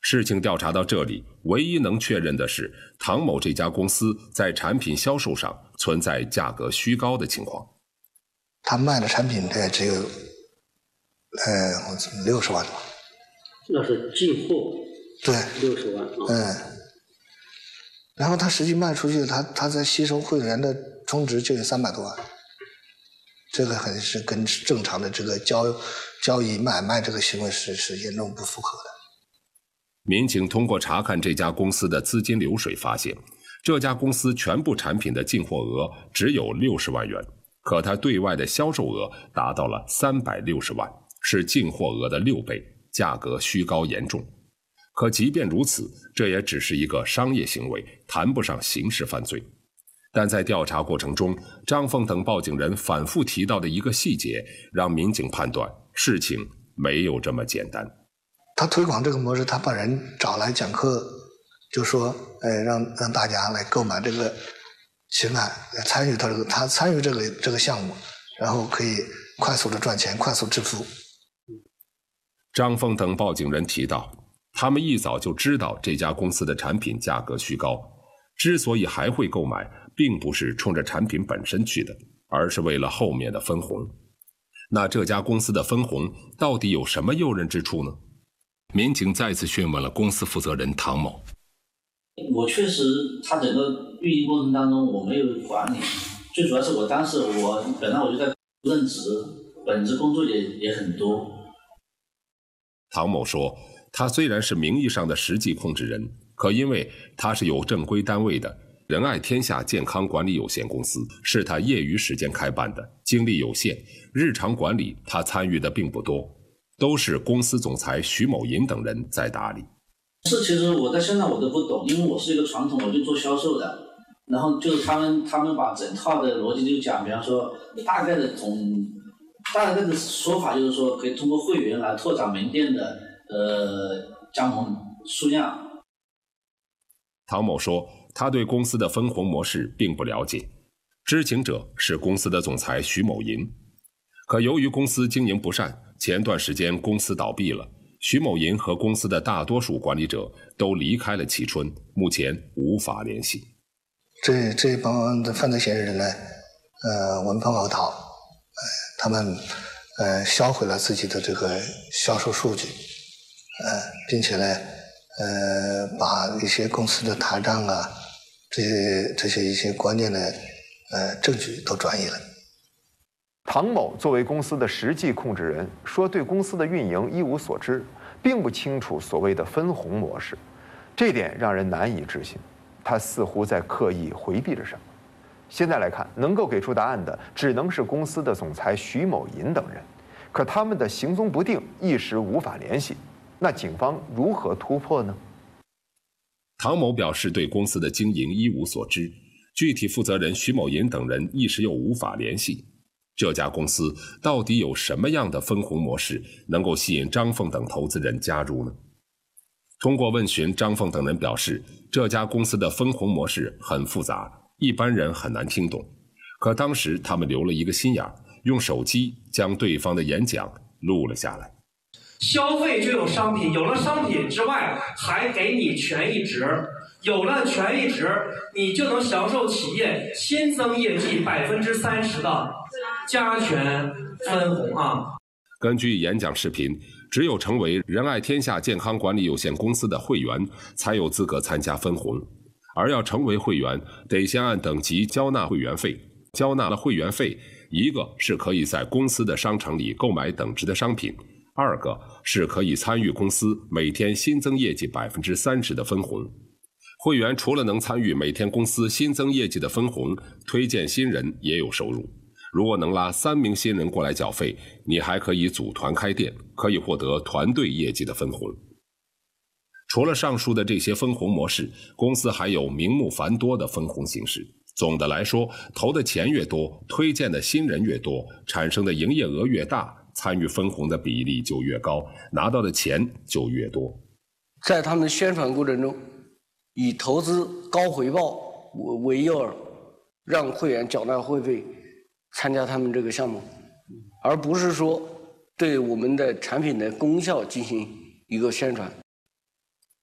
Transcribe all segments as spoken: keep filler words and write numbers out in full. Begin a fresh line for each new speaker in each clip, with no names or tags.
事情调查到这里，唯一能确认的是，唐某这家公司在产品销售上存在价格虚高的情况。
他卖的产品呢只有，呃，六十万吧。
那是进货。
对。
六十万。哦、
嗯。然后他实际卖出去，他他在吸收会员的充值就有三百多万。这个很是跟正常的这个交交易买卖这个行为是是严重不符合的。
民警通过查看这家公司的资金流水发现，这家公司全部产品的进货额只有六十万元，可它对外的销售额达到了三百六十万，是进货额的六倍，价格虚高严重。可即便如此，这也只是一个商业行为，谈不上刑事犯罪。但在调查过程中，张凤等报警人反复提到的一个细节，让民警判断事情没有这么简单。
他推广这个模式，他把人找来讲课，就说，呃，让让大家来购买这个形态，来参与他这个，他参与这个这个项目，然后可以快速的赚钱，快速致富。
张凤等报警人提到，他们一早就知道这家公司的产品价格虚高，之所以还会购买，并不是冲着产品本身去的，而是为了后面的分红。那这家公司的分红到底有什么诱人之处呢？民警再次询问了公司负责人唐某。
我确实，他整个运营过程当中我没有管理，最主要是我当时我本来我就在任职，本职工作也也很多。
唐某说，他虽然是名义上的实际控制人，可因为他是有正规单位的仁爱天下健康管理有限公司，是他业余时间开办的，精力有限，日常管理他参与的并不多，都是公司总裁徐某银等人在打理。
是，其实我在现在我都不懂，因为我是一个传统，我就做销售的，然后就是他们他们把整套的逻辑就讲，比方说大概的总大概的说法就是说，可以通过会员来拓展门店的呃加盟数量。
唐某说，他对公司的分红模式并不了解，知情者是公司的总裁徐某银。可由于公司经营不善，前段时间公司倒闭了，徐某银和公司的大多数管理者都离开了蕲春，目前无法联系。
这这一帮的犯罪嫌疑人呢，呃，闻风而逃，呃，他们呃销毁了自己的这个销售数据，呃，并且呢，呃，把一些公司的台账啊，这些这些一些关键的呃证据都转移了。
唐某作为公司的实际控制人，说对公司的运营一无所知，并不清楚所谓的分红模式，这点让人难以置信。他似乎在刻意回避着什么。现在来看，能够给出答案的只能是公司的总裁徐某银等人，可他们的行踪不定，一时无法联系。那警方如何突破呢？
唐某表示对公司的经营一无所知，具体负责人徐某银等人一时又无法联系。这家公司到底有什么样的分红模式能够吸引张凤等投资人加入呢？通过问询，张凤等人表示，这家公司的分红模式很复杂，一般人很难听懂。可当时他们留了一个心眼，用手机将对方的演讲录了下来。
消费就有商品，有了商品之外，还给你权益值。有了权益值，你就能享受企业新增业绩百分之三十的加权分红啊！
根据演讲视频，只有成为仁爱天下健康管理有限公司的会员，才有资格参加分红。而要成为会员，得先按等级交纳会员费。交纳了会员费，一个是可以在公司的商城里购买等值的商品，二个是可以参与公司每天新增业绩百分之三十的分红。会员除了能参与每天公司新增业绩的分红，推荐新人也有收入。如果能拉三名新人过来缴费，你还可以组团开店，可以获得团队业绩的分红。除了上述的这些分红模式，公司还有名目繁多的分红形式。总的来说，投的钱越多，推荐的新人越多，产生的营业额越大，参与分红的比例就越高，拿到的钱就越多。
在他们宣传过程中，以投资高回报为诱饵，让会员缴纳会费参加他们这个项目，而不是说对我们的产品的功效进行一个宣传。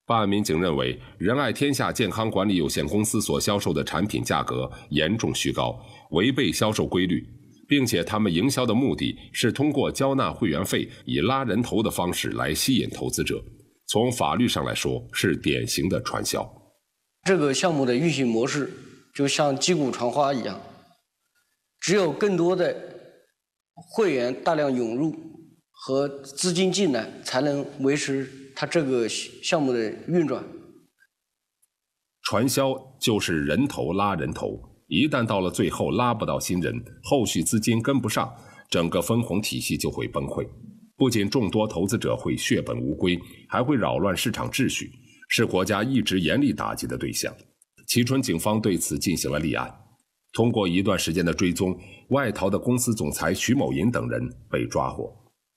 办案民警认为，仁爱天下健康管理有限公司所销售的产品价格严重虚高，违背销售规律，并且他们营销的目的是通过交纳会员费，以拉人头的方式来吸引投资者。从法律上来说，是典型的传销。
这个项目的运行模式就像击鼓传花一样，只有更多的会员大量涌入和资金进来，才能维持它这个项目的运转。
传销就是人头拉人头，一旦到了最后拉不到新人，后续资金跟不上，整个分红体系就会崩溃。不仅众多投资者会血本无归，还会扰乱市场秩序，是国家一直严厉打击的对象。蕲春警方对此进行了立案，通过一段时间的追踪，外逃的公司总裁徐某银等人被抓获。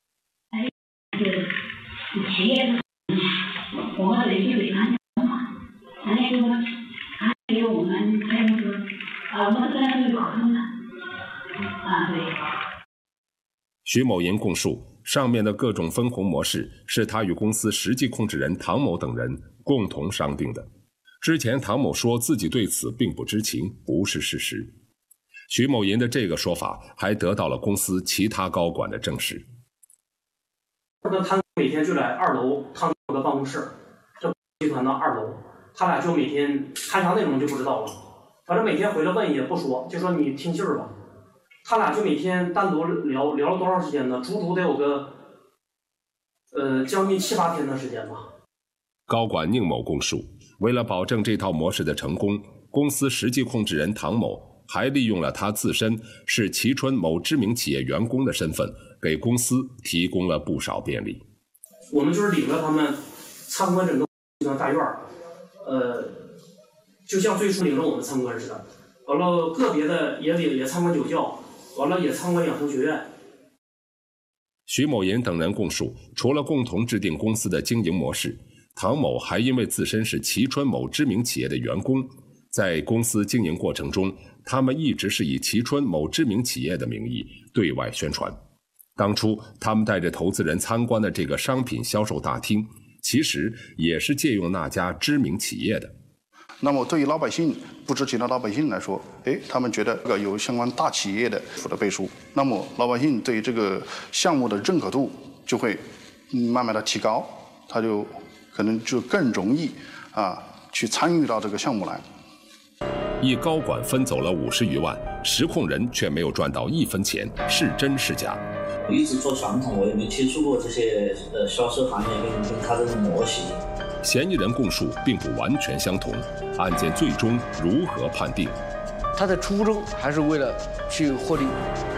企业我们的就得看嘛，人家说还给我们还有说啊，我们跟他们有合同的啊，对。
徐某银供述，上面的各种分红模式是他与公司实际控制人唐某等人共同商定的。之前唐某说自己对此并不知情，不是事实。徐某银的这个说法还得到了公司其他高管的证实。
跟他每天就在二楼他们的办公室，这集团的二楼，他俩就每天谈啥内容就不知道了，反正每天回来问也不说，就说你听信儿吧。他俩就每天单独聊聊了多长时间呢？足足得有个呃将近七八天的时间吧。
高管宁某供述，为了保证这套模式的成功，公司实际控制人唐某还利用了他自身是蕲春某知名企业员工的身份，给公司提供了不少便利。
我们就是领着他们参观整个集团大院，呃，就像最初领着我们参观似的。完了，个别的也领也参观酒窖，完了也参观养生学院。
徐某银等人供述，除了共同制定公司的经营模式，唐某还因为自身是蕲春某知名企业的员工，在公司经营过程中，他们一直是以蕲春某知名企业的名义对外宣传。当初他们带着投资人参观的这个商品销售大厅，其实也是借用那家知名企业的。
那么对于老百姓不知情的老百姓来说，哎，他们觉得这个有相关大企业的的背书，那么老百姓对这个项目的认可度就会慢慢的提高，他就可能就更容易啊去参与到这个项目来。
一高管分走了五十余万，实控人却没有赚到一分钱，是真是假？
我一直做传统，我也没接触过这些呃销售行业跟跟他这个模型。
嫌疑人供述并不完全相同，案件最终如何判定？
他的初衷还是为了去获利。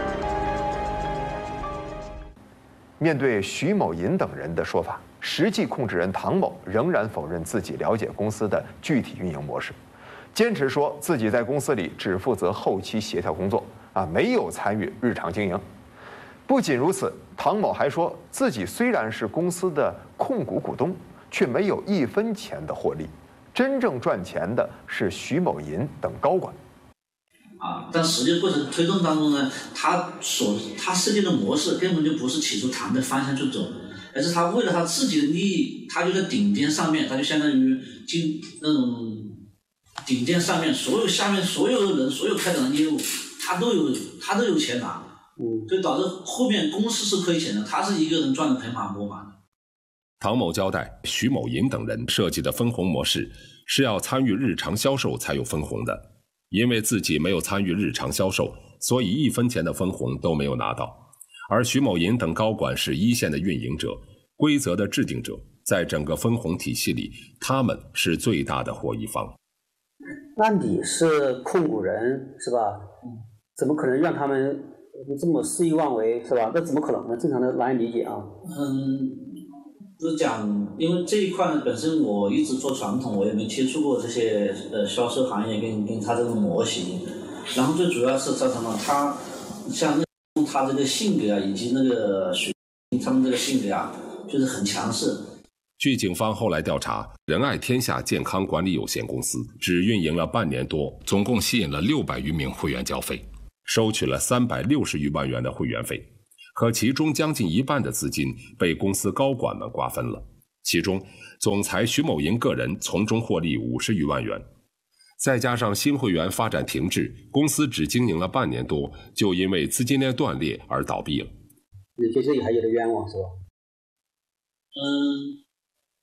面对徐某银等人的说法，实际控制人唐某仍然否认自己了解公司的具体运营模式，坚持说自己在公司里只负责后期协调工作，啊，没有参与日常经营。不仅如此，唐某还说自己虽然是公司的控股股东，却没有一分钱的获利，真正赚钱的是徐某银等高管。
啊，但实际过程推动当中呢，他所他设计的模式根本就不是起初谈的方向去走，而是他为了他自己的利益，他就在顶尖上面，他就相当于进那种顶尖上面，所有下面所有的人，所有开展的业务，他都有他都有钱拿，嗯，所以导致后面公司是亏钱的，他是一个人赚得盆满钵满。
唐某交代，徐某银等人设计的分红模式是要参与日常销售才有分红的，因为自己没有参与日常销售，所以一分钱的分红都没有拿到。而徐某银等高管是一线的运营者，规则的制定者，在整个分红体系里，他们是最大的获益方。
那你是控股人是吧？怎么可能让他们这么肆意妄为是吧？那怎么可能呢？正常的难以理解啊。
嗯。就是讲，因为这一块呢，本身我一直做传统，我也没接触过这些呃销售行业跟跟他这个模型，然后最主要是造成了他像那他这个性格啊，以及那个水他们这个性格啊，就是很强势。
据警方后来调查，仁爱天下健康管理有限公司只运营了半年多，总共吸引了六百余名会员交费，收取了三百六十余万元的会员费。可其中将近一半的资金被公司高管们瓜分了。 其中总裁徐某银个人从中获利五十余万元。再加上新会员发展停滞，公司只经营了半年多，就因为资金链断裂而倒闭了。
你对这里还有点冤枉是吧？
嗯，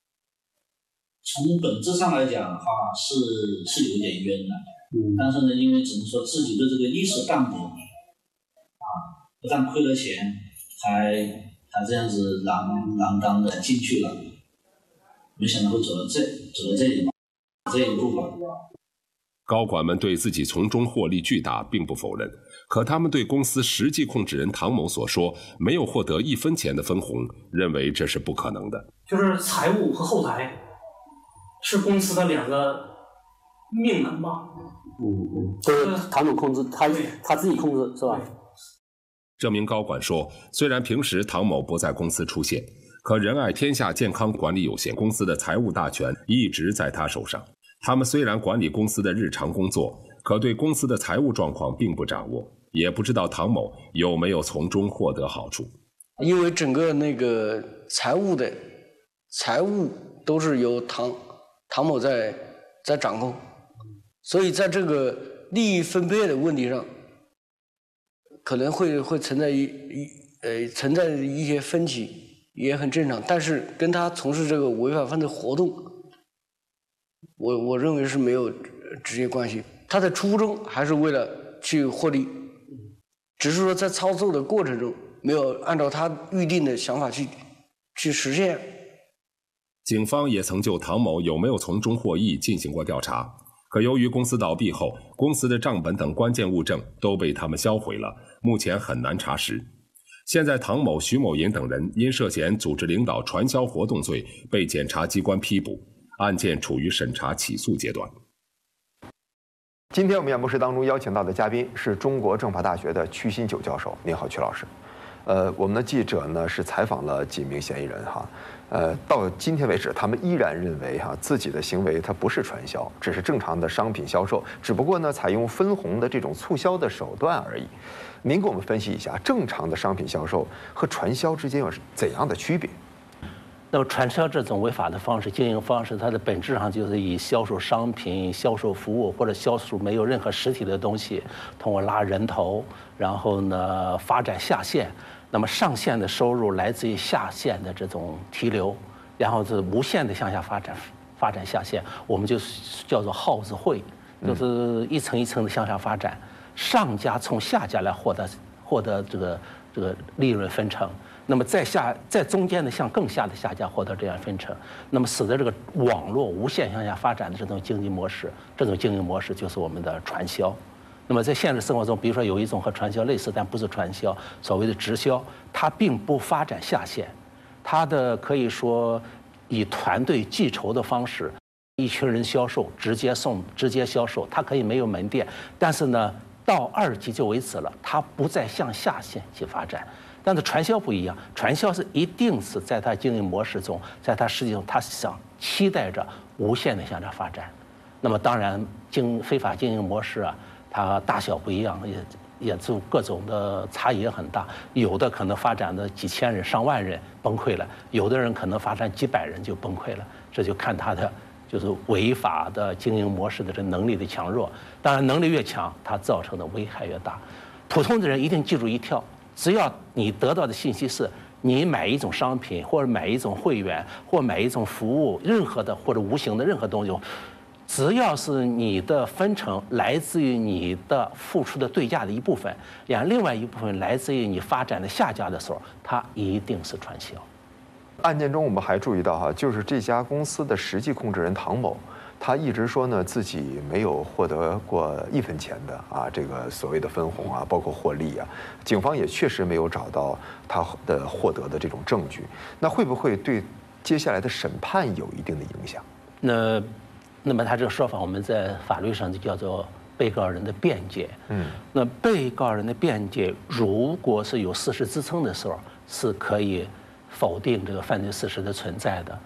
从本质上来讲的话是是有点冤的，嗯，但是呢，因为只能说自己的这个意识淡薄，啊，不但亏了钱，还还这样子锒锒铛的进去了，没想到会走到这走到这里这一步吧。
高管们对自己从中获利巨大并不否认，可他们对公司实际控制人唐某所说没有获得一分钱的分红，认为这是不可能的。
就是财务和后台是公司的两个命门吧。
嗯嗯，就是唐某控制，他他自己控制是吧？
这名高管说，虽然平时唐某不在公司出现，可仁爱天下健康管理有限公司的财务大权一直在他手上。他们虽然管理公司的日常工作，可对公司的财务状况并不掌握，也不知道唐某有没有从中获得好处。
因为整个那个财务的财务都是由唐唐某在在掌控，所以在这个利益分配的问题上，可能会会存在一一呃存在一些分歧，也很正常。但是跟他从事这个违法犯罪活动，我我认为是没有直接关系。他的初衷还是为了去获利，只是说在操作的过程中没有按照他预定的想法去去实现。
警方也曾就唐某有没有从中获益进行过调查，可由于公司倒闭后，公司的账本等关键物证都被他们销毁了，目前很难查实。现在唐某、徐某银等人因涉嫌组织领导传销活动罪被检察机关批捕，案件处于审查起诉阶段。
今天我们演播室当中邀请到的嘉宾是中国政法大学的曲新九教授。您好，曲老师。呃，我们的记者呢是采访了几名嫌疑人哈，呃，到今天为止，他们依然认为哈自己的行为它不是传销，只是正常的商品销售，只不过呢采用分红的这种促销的手段而已。您给我们分析一下，正常的商品销售和传销之间有怎样的区别？
那么传销这种违法的方式、经营方式，它的本质上就是以销售商品、销售服务或者销售没有任何实体的东西，通过拉人头，然后呢发展下线。那么上线的收入来自于下线的这种提流，然后是无限的向下发展，发展下线，我们就叫做耗子会，就是一层一层的向下发展，上家从下家来获得获得这个这个利润分成。那么在下在中间的向更下的下家获得这样分成，那么使得这个网络无限向下发展的这种经济模式，这种经营模式就是我们的传销。那么在现实生活中，比如说有一种和传销类似但不是传销，所谓的直销，它并不发展下线，它的可以说以团队计酬的方式，一群人销售，直接送，直接销售，它可以没有门店，但是呢到二级就为止了，它不再向下线去发展。但是传销不一样，传销是一定是在它经营模式中，在它实际上它想期待着无限的向上发展。那么当然经非法经营模式啊，它大小不一样，也也就各种的差异也很大。有的可能发展的几千人、上万人崩溃了，有的人可能发展几百人就崩溃了。这就看他的就是违法的经营模式的这能力的强弱。当然能力越强，它造成的危害越大。普通的人一定记住一条，只要你得到的信息是你买一种商品或者买一种会员或买一种服务，任何的或者无形的任何东西，只要是你的分成来自于你的付出的对价的一部分，然后另外一部分来自于你发展的下家的时候，它一定是传销。
案件中我们还注意到哈，就是这家公司的实际控制人唐某，他一直说呢自己没有获得过一分钱的啊，这个所谓的分红啊，包括获利啊，警方也确实没有找到他的获得的这种证据。那会不会对接下来的审判有一定的影响？
那。那么他这个说法，我们在法律上就叫做被告人的辩解。嗯，那被告人的辩解，如果是有事实支撑的时候，是可以否定这个犯罪事实的存在的。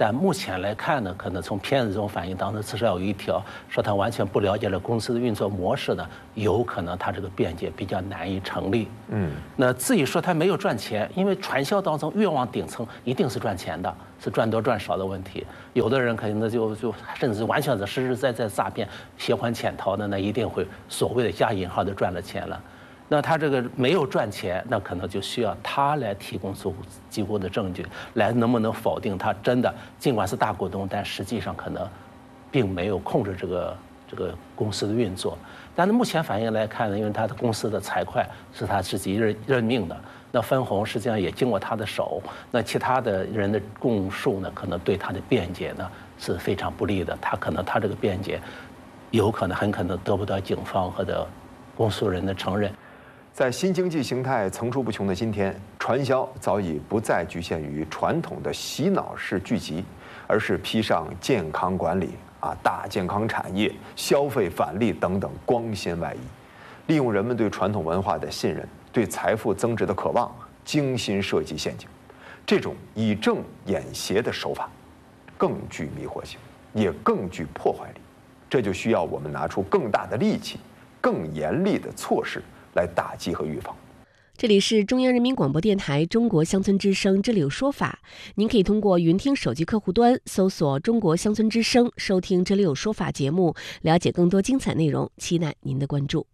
但目前来看呢，可能从片子中反映当中至少有一条说他完全不了解了公司的运作模式呢，有可能他这个辩解比较难以成立。嗯，那至于说他没有赚钱，因为传销当中越往顶层一定是赚钱的，是赚多赚少的问题。有的人可能就就甚至完全是实实在在诈骗、携还潜逃的，那一定会所谓的加引号的赚了钱了。那他这个没有赚钱，那可能就需要他来提供足足够的证据，来能不能否定他真的尽管是大股东，但实际上可能并没有控制这个这个公司的运作。但是目前反映来看呢，因为他的公司的财会是他自己任任命的，那分红实际上也经过他的手，那其他的人的供述呢，可能对他的辩解呢是非常不利的。他可能他这个辩解有可能很可能得不到警方或者公诉人的承认。
在新经济形态层出不穷的今天，传销早已不再局限于传统的洗脑式聚集，而是披上健康管理啊、大健康产业、消费返利等等光鲜外衣，利用人们对传统文化的信任、对财富增值的渴望，精心设计陷阱。这种以正掩邪的手法，更具迷惑性，也更具破坏力。这就需要我们拿出更大的力气、更严厉的措施来打击和预防。
这里是中央人民广播电台中国乡村之声，这里有说法。您可以通过云听手机客户端搜索中国乡村之声，收听这里有说法节目，了解更多精彩内容，期待您的关注。